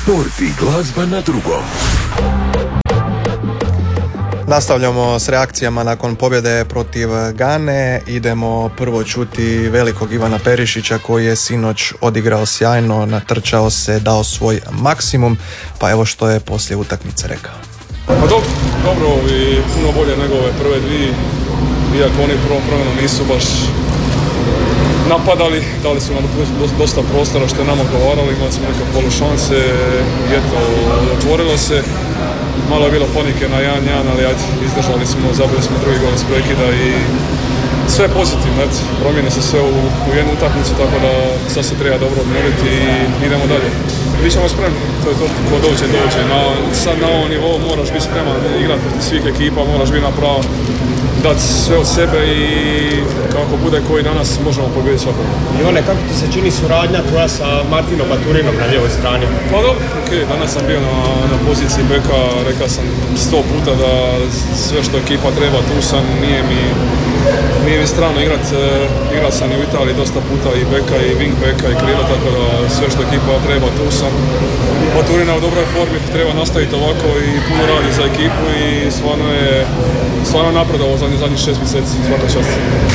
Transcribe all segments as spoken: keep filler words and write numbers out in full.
Sport i glazba na drugom. Nastavljamo s reakcijama nakon pobjede protiv Gane. Idemo prvo čuti velikog Ivana Perišića koji je sinoć odigrao sjajno, natrčao se, dao svoj maksimum, pa evo što je poslije utakmice rekao. Pa dobro, dobro i puno bolje nego ove prve dvije, iako oni prvom promjenom nisu baš napadali, dali su nam dosta prostora što je nama odgovaralo, imali smo neke polu šanse, eto, otvorilo se. Malo je bilo panike na jedan jedan, ali ajde, izdržali smo, zabili smo drugi gol iz prekida i sve je pozitivno, ajde, promijeni se sve u, u jednu utakmicu, tako da sad se treba dobro odmoriti i idemo dalje. Bićemo spremni, to je to, ko dođe, dođe. Na, sad na ovom nivou moraš biti spreman igrati protiv svih ekipa, moraš biti napravo dati sve od sebe i kako bude koji danas možemo pobijediti svakog. Ivane, kako ti se čini suradnja tvoja sa Martinom Baturinom na lijevoj strani? Pa dobro, ok, danas sam bio na, na poziciji beka, rekao sam sto puta da sve što ekipa treba, tu sam, nije mi, nije mi strano igrat, igrat sam i u Italiji dosta puta i beka i wing beka i krila, tako da sve što ekipa treba, tu sam. Baturina u dobroj formi, treba nastaviti ovako i puno radi za ekipu i stvarno je stvarno napredovao za zadnjih šest mjeseci, svaka čast.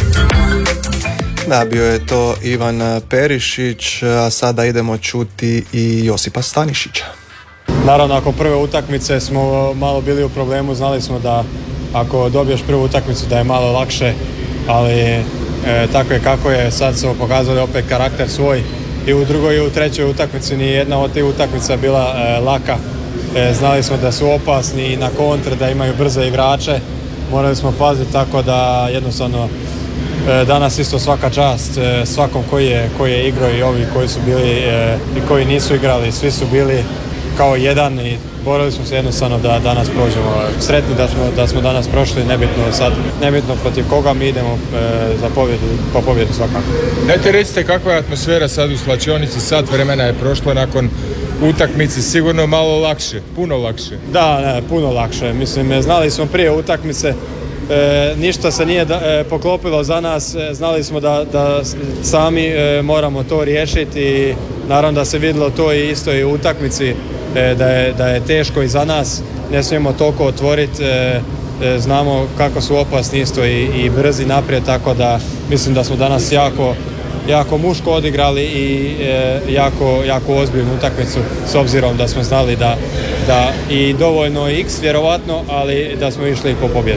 Da, bio je to Ivan Perišić, a sada idemo čuti i Josipa Stanišića. Naravno, nakon prve utakmice smo malo bili u problemu, znali smo da ako dobiješ prvu utakmicu da je malo lakše, ali e, tako je kako je, sad smo pokazali opet karakter svoj i u drugoj i u trećoj utakmici ni jedna od tih utakmica bila e, laka. E, znali smo da su opasni na kontre, da imaju brze igrače, morali smo paziti, tako da jednostavno e, danas isto svaka čast e, svakom koji je, koji je igrao i ovi koji su bili e, i koji nisu igrali, svi su bili kao jedan i borili smo se jednostavno da danas prođemo. Sretni da smo, da smo danas prošli, nebitno sad, nebitno protiv koga mi idemo e, za pobjedu, po pobjedu svakako. Dajte recite kakva je atmosfera sad u slačionici, sat vremena je prošlo nakon utakmice, sigurno malo lakše, puno lakše. Da, ne, puno lakše. Mislim, znali smo prije utakmice, e, ništa se nije da, e, poklopilo za nas, e, znali smo da, da sami e, moramo to riješiti i naravno da se vidjelo to i isto i u utakmici, e, da, je, da je teško i za nas, ne smijemo toliko otvoriti, e, e, znamo kako su opasni isto i, i brzi naprijed, tako da mislim da smo danas jako jako muško odigrali i e, jako, jako ozbiljnu utakmicu s obzirom da smo znali da, da i dovoljno x vjerovatno, ali da smo išli po pobjedu.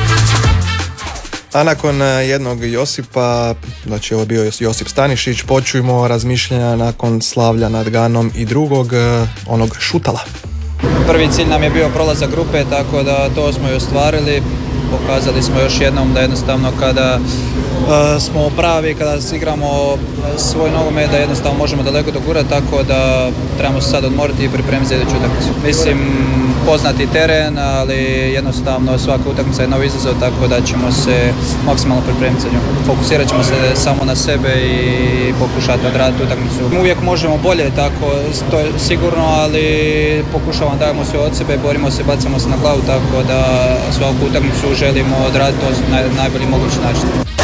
A nakon jednog Josipa, znači ovo je bio Josip Stanišić, počujmo razmišljanja nakon slavlja nad Ganom i drugog, onog Šutala. Prvi cilj nam je bio prolazak grupe, tako da to smo i ostvarili. Pokazali smo još jednom da jednostavno kada uh, smo pravi, kada igramo svoj nogomet, da jednostavno možemo daleko dogurati, tako da trebamo se sad odmoriti i pripremiti za iduću utakmicu. Mislim, poznati teren, ali jednostavno svaka utakmica je nov izazov, tako da ćemo se maksimalno pripremiti za nju. Fokusirat ćemo se samo na sebe i pokušati odraditi utakmicu. Uvijek možemo bolje, tako to je sigurno, ali pokušavamo, dajemo sve od sebe, borimo se, bacamo se na glavu, tako da svaku utakmicu želimo odraditi to na najbolji mogući način.